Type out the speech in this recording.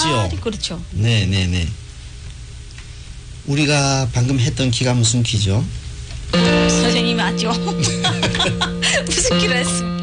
맞지요? 그렇죠. 네네네. 우리가 방금 했던 키가 무슨 키죠? 선생님이 아죠. 무슨 키를 했습니까?